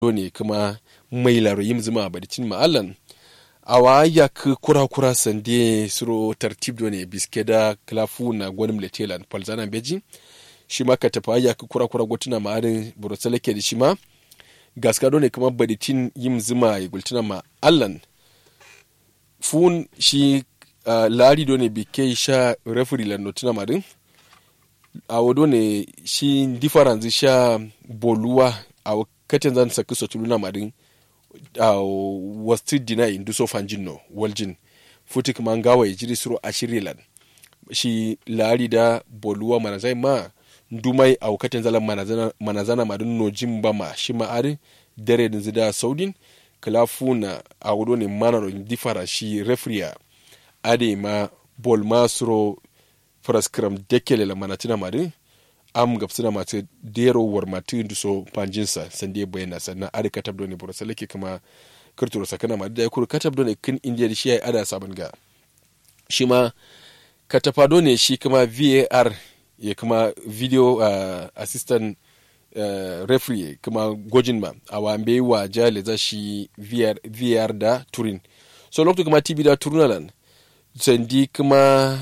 ne kuma mai laro yim zuma badicin ma'allan awa ya ku kura sande suro tartib do ne biske da klafu na gwanim letelan palzana beji shi ma ka tafa ya ku kura gotuna ma'adin burosalake da shi ma gaska do ne kuma badicin yim zuma ya gultuna ma'allan fun shi lari do ne bike sha referee lan notuna ma'adin a wado ne shi difference sha boluwa a katin zan saki sotuluna madin a wasti dina indu so fanjin no waljin futik mangawa ya jiri suro ashirilan shi lari da boluwa manazai ma ndumai a katin zalan manazana madin no jimba ma shi ma'ari dare din zida saudin kalafuna a wado ne manaro difference shi refria ade ma bol ma suro faraskram dekele la manatina mari am gapsina mate dero war mati duso panjinsa sande bayana sannan ari katab doni boro salake kuma kurturo sakana mari da yakuru katab doni kin indiya da shi ai ada saban ga shi ma katafa doni shi kuma VAR ya kuma video assistant referee kuma gojin ma awambe wa jale za shi VAR da turin so lokto kuma TV da turunalan sandi kuma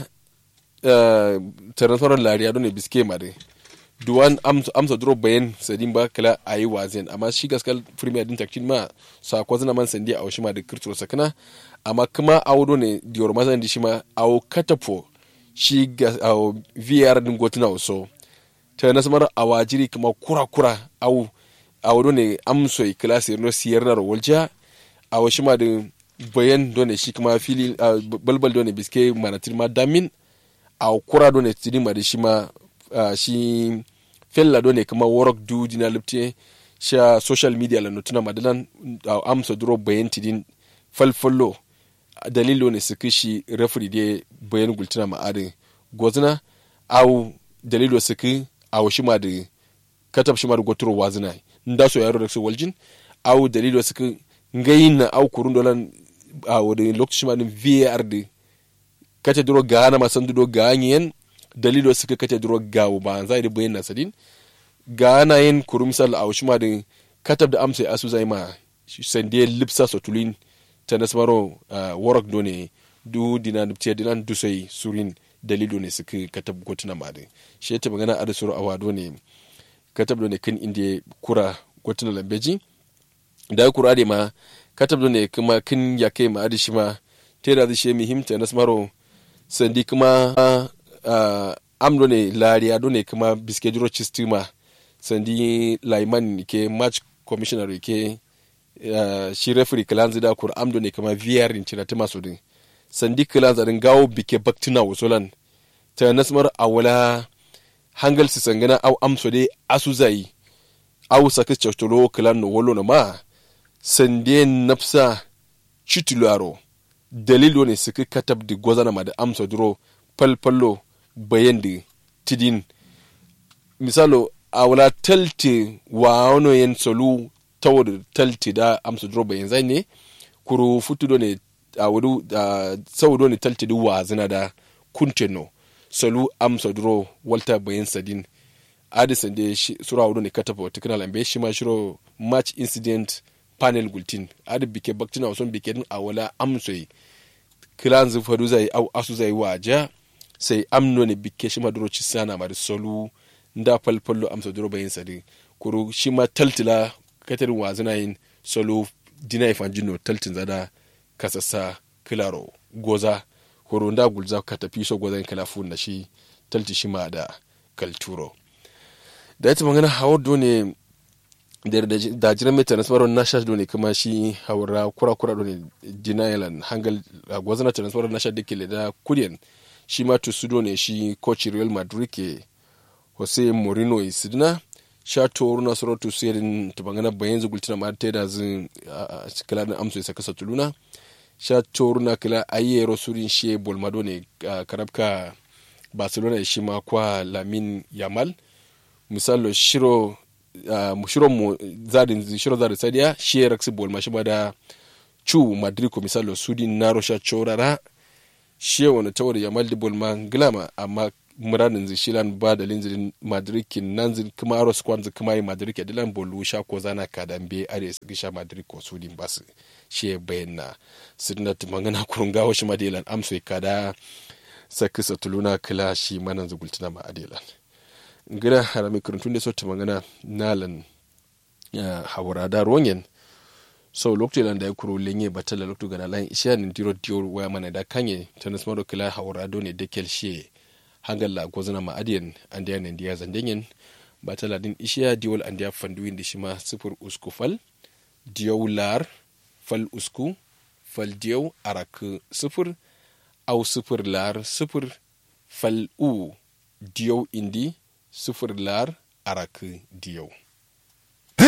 tarantoran lariya don ne biske mare duwan amsa drop bayan sadin ba kala ayi wazen amma shi gaskal premier din takcin ma sa ko zana man sandi a washi ma da kirturo sakana amma kuma awo ne dior mazan di shi ma awo katafo shi ga awo VR din gotuna so ta nasmar awajiri kuma kura awo ne amso class no sierra rolja awo shi ma da bayan don shi kuma fili balbal don biske manatir ma damin a kura do ne tidin ma da shi ma shi fella do ne kuma work du dina lipte sha social media la notuna madalan amsa duro bayan tidin falfallo dalilo ne suka shi referee de bayan gultuna ma adin gozna au dalilo suka au shi ma da katab shi ma da goturo wazina nda so yaro da su waljin au dalilo suka ngayina au kurun dolan au da lokacin ma din VAR de kate duro ga na masan duro ga yin dalilo suka kate duro ga ba zai da bayan nasadin ga na yin kurumsal a ushma din katab da amsa asu zai ma sande lipsa sotulin ta nasmaro work do ne du dinan tiya dinan du sai surin dalilo ne suka katab gotuna ma din shi ta magana a suru awado ne katab do ne kin inde kura gotuna lambeji da kura de ma katab do ne kuma kin yake ma adishi ma tera da shi muhimta nasmaro sandi kuma amdo ne lariya do ne kuma biske jiro chistima sandi laiman ke match commissioner ke shi referee kalanzi da kur amdo ne kuma VR in cina tima so din sandi kalanzi din gawo bike baktina wasolan ta nasmar awala hangal si sangana au amso de asuzai au sakis chotolo kalan no wolo no ma sandi nafsa chitularo dalilo ne suka katab da gwazana ma da amsa duro falfallo bayan da tidin misalo a wala talti wa wano yin solu tawo da talti da amsa duro bayan zai ne kuro futu do ne a wudu sau do ne talti da wazina da kunteno solu amsa duro walta bayan sadin adisan da sura wudu ne katab wa tikina lambe shi ma shiro match incident panel gultin adi bike baktina wason bike din awala amsoyi kilan zu fadu zai au asu zai waja sai amno ne bike shi ma duro ci sana ma da solu nda falfallo amsa duro bayin sadi kuru shi ma taltila katarin wazina yin solu dina ifanjino taltin zada kasassa kilaro goza kuru nda gulza ka tafi so goza kalafu na shi talti shi ma da kalturo da ita magana hawo ne da jiran mai transfer na shash ne kuma shi haura kura ne denial hangal gwazana transfer na shash dake da kudiyan shi ma to sudo ne shi coach Real Madrid ke Jose Mourinho isidna sha to na soro to sirin to bangana bayan zugultina ma ta da zin kala da amso isa kasa tuluna sha to na kala ayero surin shi bolmado ne karabka Barcelona shi ma kwa Lamine Yamal misalo shiro mu zadin sadiya shi raksi bol mashi da chu Madrid ko misalo sudin naro sha chorara shi wani tawar Yamal di bol man glama amma muranin zishilan ba da linzirin madrikin nan zin kuma aros kwanzu kuma yi madrik dilan bolu sha ko zana kadambe are su gisha madrik ko su din basu shi bayyana sidna tumangana kurunga wa shi madilan amso kada sakisa tuluna kila shi manan zugultina ma adilan ngira harami kurun da so tumangana nalan hawara ronyen so lokacin da ya kuro lenye batala lokacin gana lan isha ni diro dior wa mana da kanye tanas maro kila hawara ne dekel she hangal la gozana ma adiyan andiya ne ndiya zandenyen batala din isha diol andiya fanduin di shima sifur usku fal diyo lar fal usku fal diyo arak sifur au sifur lar sifur fal u diyo indi sifur lar arak diyo